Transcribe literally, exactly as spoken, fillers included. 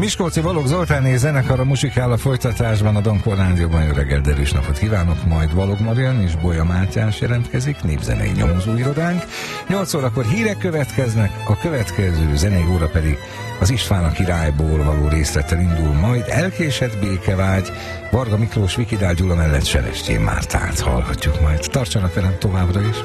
Miskolci Balogh Zoltán zenekar a muzsikál a folytatásban, a Donkor Rádióban. Jó reggel, derűs napot kívánok, majd Balogh Marian és Bolya Mátyás jelentkezik, népzenei nyomozóirodánk. nyolc órakor hírek következnek, a következő zenei óra pedig az István a királyból való részlettel indul, majd Elkésett békevágy, Varga Miklós, Vikidál Gyula mellett Sebestyén Mártát hallhatjuk majd. Tartsanak velem továbbra is!